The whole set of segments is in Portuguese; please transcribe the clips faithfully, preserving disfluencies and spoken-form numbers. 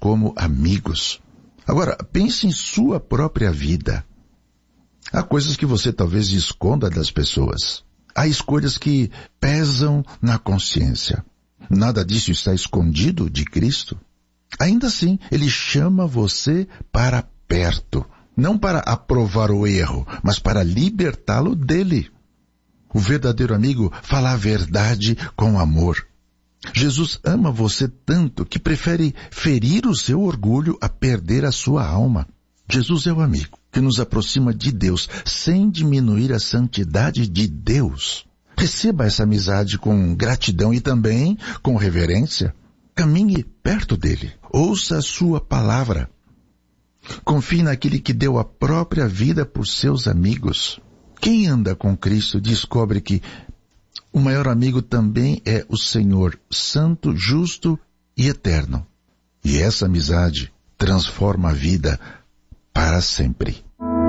como amigos. Agora, pense em sua própria vida. Há coisas que você talvez esconda das pessoas. Há escolhas que pesam na consciência. Nada disso está escondido de Cristo. Ainda assim, Ele chama você para perto. Não para aprovar o erro, mas para libertá-lo dele. O verdadeiro amigo fala a verdade com amor. Jesus ama você tanto que prefere ferir o seu orgulho a perder a sua alma. Jesus é o amigo que nos aproxima de Deus sem diminuir a santidade de Deus. Receba essa amizade com gratidão e também com reverência. Caminhe perto dele. Ouça a sua palavra. Confie naquele que deu a própria vida por seus amigos. Quem anda com Cristo descobre que o maior amigo também é o Senhor, santo, justo e eterno. E essa amizade transforma a vida para sempre.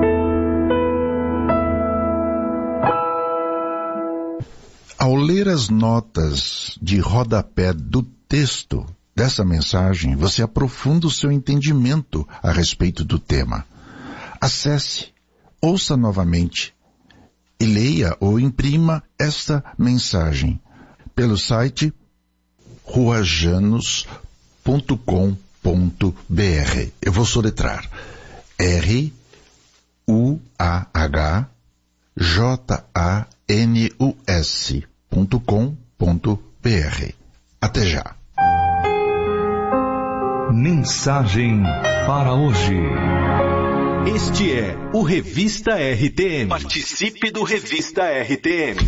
Ao ler as notas de rodapé do texto dessa mensagem, você aprofunda o seu entendimento a respeito do tema. Acesse, ouça novamente e leia ou imprima esta mensagem pelo site ruajanos ponto com ponto b r. Eu vou soletrar R U A H J A N U S ponto com ponto b r. Até já. Mensagem para hoje. Este é o Revista R T M. Participe do Revista R T M.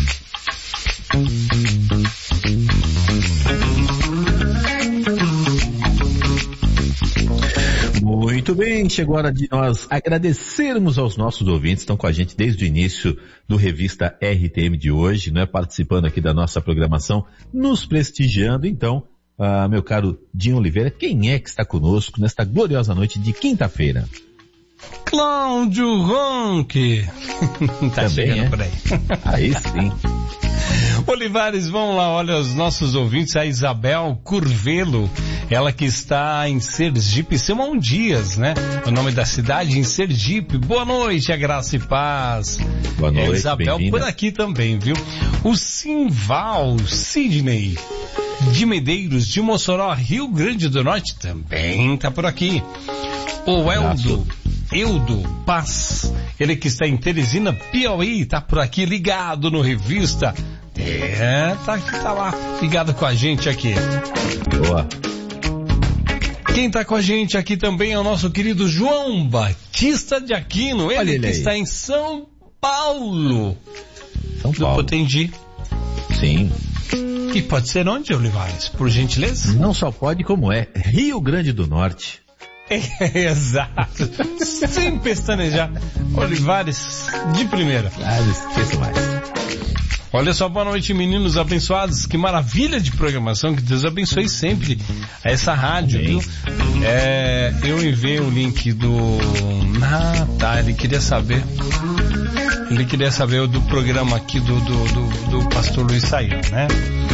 Muito bem, chegou a hora de nós agradecermos aos nossos ouvintes que estão com a gente desde o início do Revista R T M de hoje, né, participando aqui da nossa programação, nos prestigiando. Então, ah, meu caro Dinho Oliveira, quem é que está conosco nesta gloriosa noite de quinta-feira? Cláudio Ronque. Tá Também chegando é? por aí. Aí sim. Olivares, vamos lá, olha os nossos ouvintes, a Isabel Curvelo, ela que está em Sergipe, Simão Dias, né? O nome da cidade, em Sergipe. Boa noite, a graça e paz. Boa noite, é Isabel bem-vinda. por aqui também, viu? O Simval Sidney de Medeiros, de Mossoró, Rio Grande do Norte, também tá por aqui. O Eldo, Eudo Paz, ele que está em Teresina, Piauí, tá por aqui ligado no Revista. É, tá, tá lá, ligado com a gente aqui. Boa. Quem tá com a gente aqui também é o nosso querido João Batista de Aquino, ele, Olha ele que aí. está em São Paulo. São Do Paulo. Potengi. Sim. E pode ser onde, Olivares? Por gentileza? Não só pode como é. Rio Grande do Norte. É, exato. Sem pestanejar. Olivares, de primeira. Ah, não esqueço mais. Olha só, boa noite, meninos abençoados. Que maravilha de programação. Que Deus abençoe sempre essa rádio, Amém. viu? É, eu enviei o link do... Ah, tá. Ele queria saber... Ele queria saber do programa aqui do, do, do, do pastor Luiz Saião, né?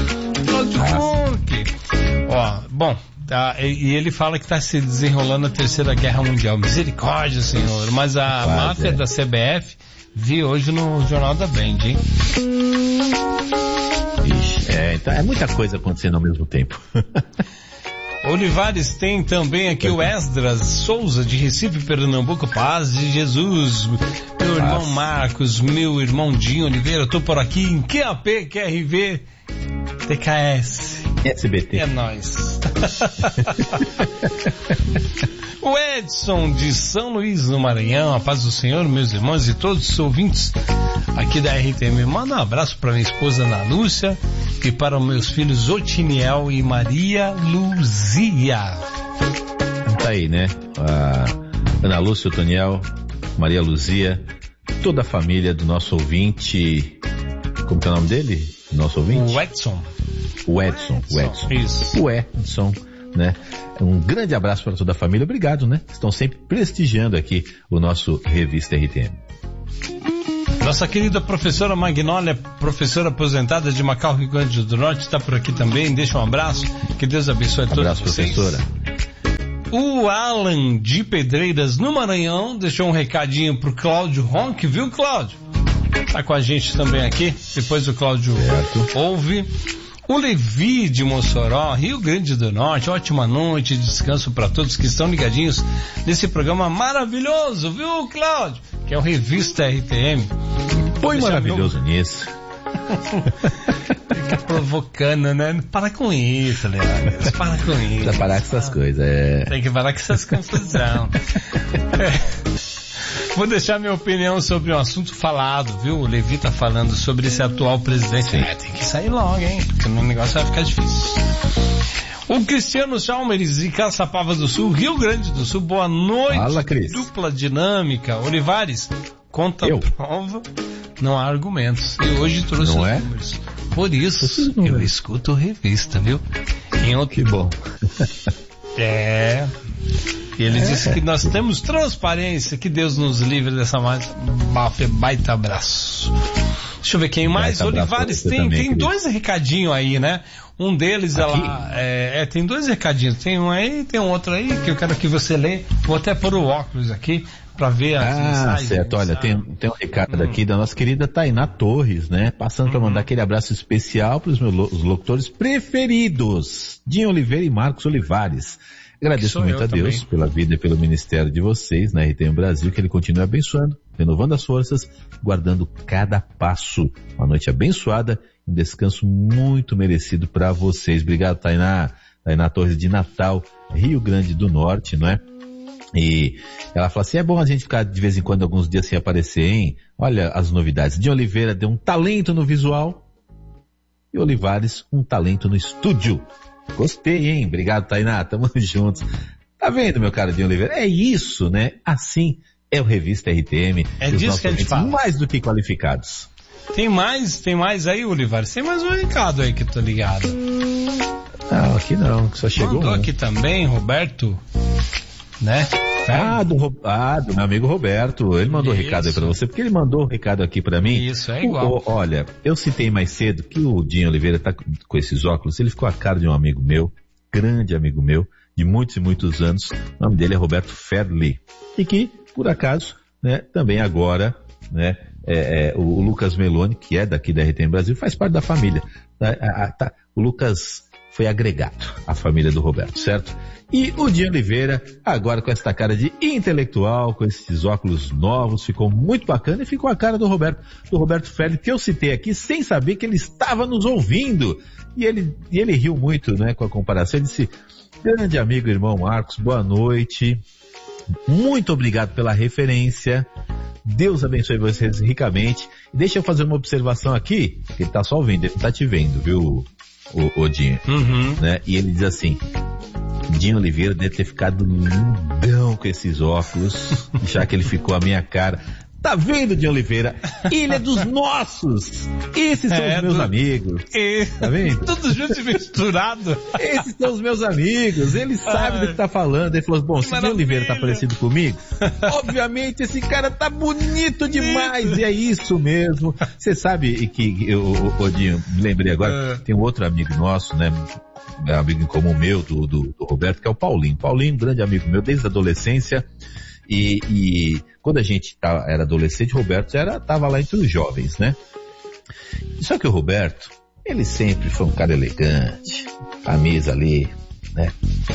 Ó, bom... Tá, e, e ele fala que está se desenrolando a Terceira Guerra Mundial. Misericórdia, Senhor. Mas a Quase, máfia é. da C B F vi hoje no Jornal da Band, hein? Ixi, é, então é muita coisa acontecendo ao mesmo tempo. Olivares tem também aqui o Esdras Souza, de Recife, Pernambuco. Paz de Jesus. Meu irmão Marcos, meu irmão Dinho Oliveira, eu tô por aqui em Q A P, Q R V, T K S. S B T. É nóis. O Edson de São Luís, no Maranhão, a paz do Senhor, meus irmãos e todos os ouvintes aqui da R T M. Manda um abraço para minha esposa Ana Lúcia e para os meus filhos Otiniel e Maria Luzia. Tá aí, né? A Ana Lúcia, o Toniel, Maria Luzia, toda a família do nosso ouvinte. Como que é o nome dele? Nosso ouvinte? O Edson. O Edson, o Edson. Isso. O Edson, né? Um grande abraço para toda a família. Obrigado, né? Estão sempre prestigiando aqui o nosso Revista R T M. Nossa querida professora Magnólia, professora aposentada de Macau, Rio Grande do Norte, está por aqui também. Deixa um abraço. Que Deus abençoe a todos Abraço, vocês. professora. O Alan de Pedreiras, no Maranhão, deixou um recadinho pro Cláudio Ronck, viu, Cláudio? Tá com a gente também aqui, depois o Cláudio certo. Ouve. O Levi de Mossoró, Rio Grande do Norte, ótima noite, descanso para todos que estão ligadinhos nesse programa maravilhoso, viu, Cláudio? Que é o Revista R T M. Põe maravilhoso meu... nisso. Fica provocando, né? Para com isso, Leandro. Para com isso. Precisa parar com essas coisas, é. Tem que parar com essas confusão. É. Vou deixar minha opinião sobre um assunto falado, viu? O Levi tá falando sobre esse atual presidente. É, tem que sair logo, hein? Porque o negócio vai ficar difícil. O Cristiano Chalmers de Caçapava do Sul, Rio Grande do Sul, boa noite. Fala, Cris. Dupla dinâmica. Olivares, conta eu. prova, não há argumentos. E hoje trouxe não os é? números. Por isso, eu escuto revista, viu? Em outro... Que bom. É... E ele é. disse que nós temos transparência, que Deus nos livre dessa mais baita abraço. Deixa eu ver quem mais. Baita Olivares, tem, também, tem dois recadinhos aí, né? Um deles, aqui? ela, é, é, tem dois recadinhos. Tem um aí, tem um outro aí, que eu quero que você lê. Vou até pôr o óculos aqui, pra ver as ah, mensagens. Certo, olha, tem, tem um recado hum. aqui da nossa querida Tainá Torres, né? Passando hum. para mandar aquele abraço especial para os meus os locutores preferidos, Dinho Oliveira e Marcos Olivares. Agradeço muito a Deus também. Pela vida e pelo ministério de vocês na R T M Brasil, que ele continue abençoando, renovando as forças, guardando cada passo. Uma noite abençoada, um descanso muito merecido para vocês. Obrigado, Tainá. Tainá Torres de Natal, Rio Grande do Norte, não é? E ela fala assim, é bom a gente ficar de vez em quando alguns dias sem aparecer, hein? Olha as novidades. De Oliveira deu um talento no visual e Olivares um talento no estúdio. Gostei, hein? Obrigado, Tainá. Tamo juntos. Tá vendo, meu cara de Oliveira? É isso, né? Assim é o Revista R T M. É disso que a gente fala. Mais do que qualificados. Tem mais, tem mais aí, Olivares? Tem mais um recado aí que eu tô ligado. Não, aqui não, que só chegou. Mandou um. aqui também, Roberto, né? Ah do, ah, do meu amigo Roberto. Ele mandou um recado aí pra você, porque ele mandou um recado aqui pra mim. Isso, é igual. O, olha, eu citei mais cedo que o Dinho Oliveira tá com esses óculos, ele ficou a cara de um amigo meu, grande amigo meu, de muitos e muitos anos. O nome dele é Roberto Ferli. E que, por acaso, né, também agora, né, é, é, o, o Lucas Meloni, que é daqui da R T M Brasil, faz parte da família. Tá, a, tá, o Lucas foi agregado à família do Roberto, certo? E o Dinho Oliveira, agora com essa cara de intelectual, com esses óculos novos, ficou muito bacana e ficou a cara do Roberto, do Roberto Ferli, que eu citei aqui sem saber que ele estava nos ouvindo. E ele, e ele riu muito, né, com a comparação. Ele disse, grande amigo, irmão Marcos, boa noite. Muito obrigado pela referência. Deus abençoe vocês ricamente. E deixa eu fazer uma observação aqui, que ele tá só ouvindo, ele não tá te vendo, viu, o, o Dinho? Uhum. Né? E ele diz assim, Dinho Oliveira deve ter ficado lindão com esses óculos, já que ele ficou a minha cara. Tá vendo, Dinho Oliveira? Ele é dos nossos! Esses são é, os meus do... amigos. E... Tá vendo? Tudo junto e misturado. Esses são os meus amigos. Ele sabe ah, do que tá falando. Ele falou, bom, se Dinho Oliveira tá parecido comigo, obviamente esse cara tá bonito demais. E é isso mesmo. Você sabe que, eu, o Dinho, me lembrei agora, tem um outro amigo nosso, né? É um amigo em comum meu, do, do, do Roberto, que é o Paulinho. Paulinho, grande amigo meu desde a adolescência. E, e quando a gente tá, era adolescente, o Roberto era, tava lá entre os jovens, né? Só que o Roberto, ele sempre foi um cara elegante, camisa ali, né?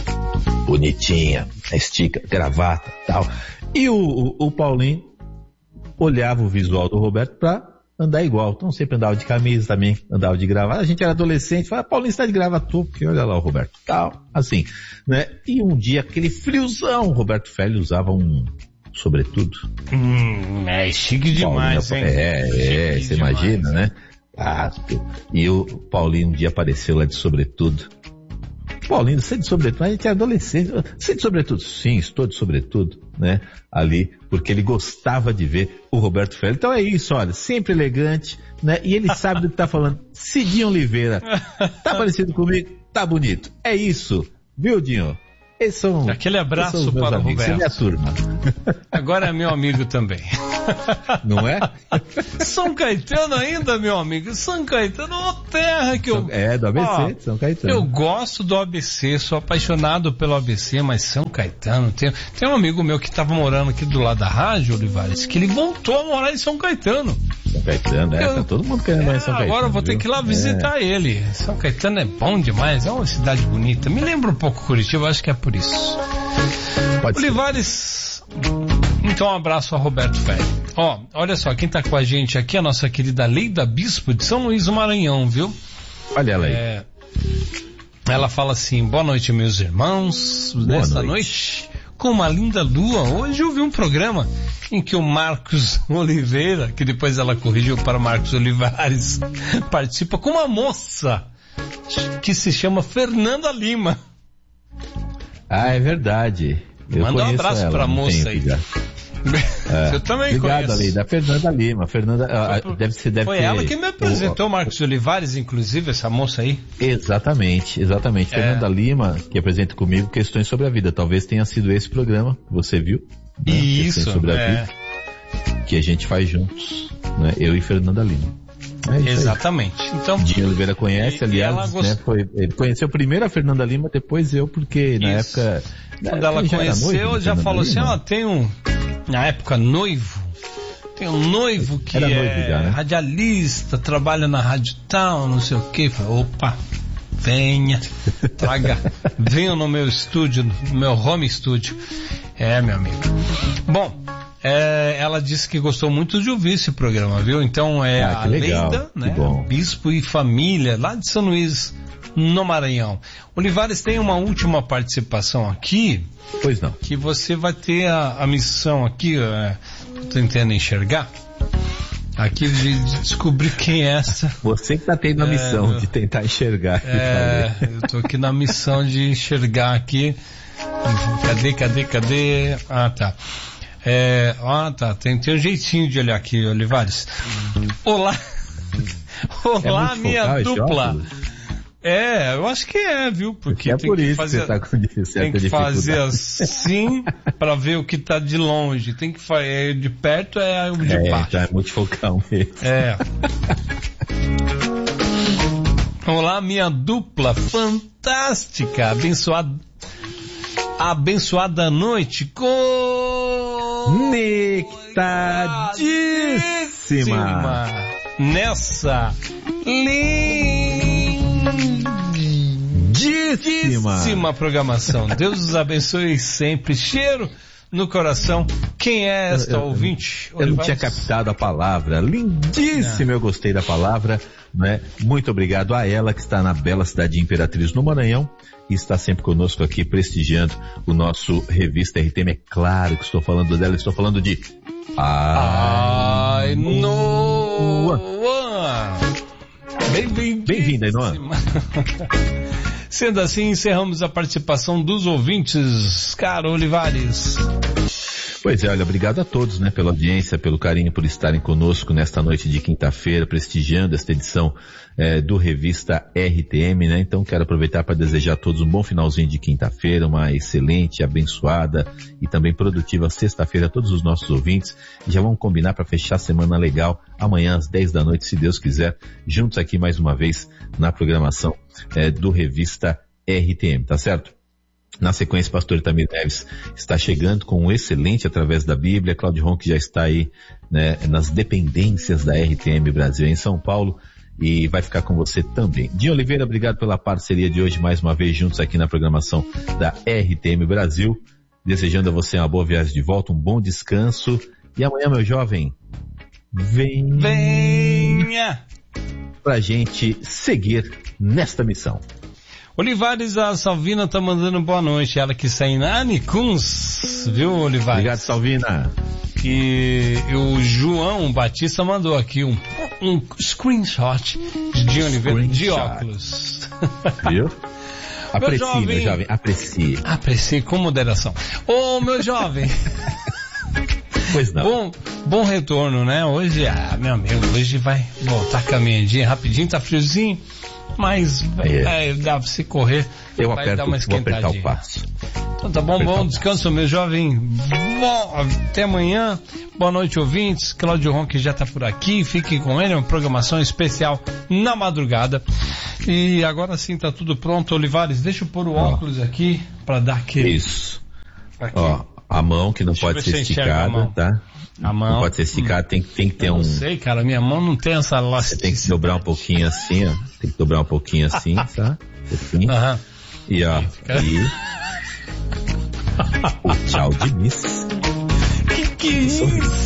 Bonitinha, estica, gravata e tal. E o, o, o Paulinho olhava o visual do Roberto pra andar igual. Então sempre andava de camisa também, andava de gravata. A gente era adolescente, falava, Paulinho, você tá de gravata, porque olha lá o Roberto, tal, assim, né? E um dia, aquele friozão, o Roberto Ferli usava um sobretudo. Hum, é chique demais, Paulinho, hein? É, é, você imagina, né? Ah, e o Paulinho um dia apareceu lá de sobretudo. Paulinho, você de sobretudo, a gente é adolescente, você de sobretudo? Sim, estou de sobretudo, né? Ali, porque ele gostava de ver o Roberto Ferli. Então é isso, olha, sempre elegante, né? E ele sabe do que tá falando. Cidinho Oliveira, tá parecido comigo? Tá bonito. É isso, viu, Dinho? Esses são, Aquele abraço esses são para o amigos, Roberto. é minha turma. Agora é meu amigo também. Não é? São Caetano ainda, meu amigo. São Caetano, ô terra que eu... É, do A B C, Ó, São Caetano. Eu gosto do A B C, sou apaixonado pelo A B C, mas São Caetano... Tem, tem um amigo meu que estava morando aqui do lado da rádio, Olivares, que ele voltou a morar em São Caetano. São Caetano, é, Eu- tá todo mundo querendo morar em É, São Caetano. agora eu vou ter viu? que ir lá visitar ele. São Caetano é bom demais, é uma cidade bonita. Me lembra um pouco Curitiba, acho que é por isso. É, pode ser. Olivares, então um abraço a Roberto Ferri. Ó, olha só, quem tá com a gente aqui é a nossa querida Leida Bispo de São Luís do Maranhão, viu? Olha ela aí. É, ela fala assim, boa noite meus irmãos, nesta noite. noite, com uma linda lua, hoje eu vi um programa em que o Marcos Oliveira, que depois ela corrigiu para Marcos Olivares, participa com uma moça que se chama Fernanda Lima. Ah, é verdade. Eu Manda um conheço abraço ela, pra há um moça tempo aí. já. É. Eu também Obrigado, conheço. ali, da Fernanda Lima. Fernanda, ah, Foi- deve ser, deve Foi ter- ela que me apresentou, Marcos Olivares, inclusive, essa moça aí. Exatamente, exatamente. É. Fernanda Lima, que apresenta comigo questões sobre a vida. Talvez tenha sido esse programa, você viu? Né? Isso, Questões sobre a é. vida, que a gente faz juntos, né? Eu e Fernanda Lima. É isso aí. Exatamente. Então, Dinho Oliveira conhece, E- e ela aliás, gost- né? Foi, ele conheceu primeiro a Fernanda Lima, depois eu, porque na Isso. época... quando né, ela ele já era conheceu, noivo de já Fernanda falou assim, Lima. ó, tem um, na época, noivo, tem um noivo que Era é noivo já, né? radialista, trabalha na rádio tal, não sei o quê. Falei, opa, venha, traga, venha no meu estúdio, no meu home studio. É, meu amigo. Bom, é, ela disse que gostou muito de ouvir esse programa, viu? Então é Ah, que a legal, Leida, que né? bom. Bispo e família, lá de São Luís, no Maranhão. Olivares tem uma última participação aqui, Pois não. que você vai ter a, a missão aqui, é, tô tentando enxergar, aqui de, de descobrir quem é essa. Você que tá tendo a É, missão meu- de tentar enxergar. É, eu tô aqui na missão de enxergar aqui. Cadê, cadê, cadê? Ah, tá. É, ah, tá. Tem, tem um jeitinho de olhar aqui, Olivares. Olá. Olá, É minha multifocal esse dupla. óculos? É, eu acho que é, viu? Porque É tem por que isso fazer, que você tá com certa tem que fazer dificuldade. assim pra ver o que tá de longe. Tem que fazer de perto é o de É, baixo. então é multifocal mesmo. É. Olá, minha dupla fantástica, abençoada, abençoada noite com Nectadíssima. nessa lindíssima programação. Deus os abençoe sempre. Cheiro no coração. Quem é esta Eu- eu- ouvinte? Eu não Olivares? tinha captado a palavra. Lindíssima, eu gostei da palavra. Né? Muito obrigado a ela que está na bela cidade de Imperatriz, no Maranhão, e está sempre conosco aqui prestigiando o nosso Revista R T M. É claro que estou falando dela, estou falando de... Ai, Noa. Noa! Bem-vinda, Bem-vinda, Noa. Sendo assim, encerramos a participação dos ouvintes, caro Olivares. Pois é, olha, obrigado a todos, né, pela audiência, pelo carinho, por estarem conosco nesta noite de quinta-feira, prestigiando esta edição eh, do Revista R T M, né? Então quero aproveitar para desejar a todos um bom finalzinho de quinta-feira, uma excelente, abençoada e também produtiva sexta-feira a todos os nossos ouvintes. E já vamos combinar para fechar a semana legal amanhã às dez da noite, se Deus quiser, juntos aqui mais uma vez na programação eh, do Revista R T M, tá certo? Na sequência, pastor Itamir Neves está chegando com um excelente Através da Bíblia. Cláudio Ronck já está aí, né, nas dependências da R T M Brasil em São Paulo e vai ficar com você também. Dinho Oliveira, obrigado pela parceria de hoje, mais uma vez juntos aqui na programação da R T M Brasil. Desejando a você uma boa viagem de volta, um bom descanso. E amanhã, meu jovem, vem Venha! pra gente seguir nesta missão. Olivares, a Salvina tá mandando boa noite. Ela que está em Anicuns, viu, Olivares? Obrigado, Salvina. E, e o João Batista mandou aqui um, um screenshot de Dinho Oliveira de Screenshot. óculos. Viu? Aprecie, jovem. meu jovem, aprecie. Aprecie com moderação. Ô, meu jovem, Pois não. bom, bom retorno, né? Hoje, ah, meu amigo, hoje vai voltar caminhadinho rapidinho, tá friozinho, mas É. é, dá pra você correr. Eu vai aperto, dar uma vou apertar o esquentadinha. passo. Então tá bom, bom descanso, meu jovem. Bom, até amanhã. Boa noite, ouvintes. Cláudio Ronque já tá por aqui. Fiquem com ele, uma programação especial na madrugada. E agora sim tá tudo pronto. Olivares, deixa eu pôr o óculos aqui pra dar aquele... Isso. Aqui. Ó, a mão que não Deixa pode ser esticada, a tá? A mão. Não pode ser esticada, tem, tem que ter eu um... Não sei, cara, minha mão não tem essa Você tem que dobrar um pouquinho assim, ó. Tem que dobrar um pouquinho assim, tá? Assim. Aham. E ó, e... o tchau de miss. Que que é isso?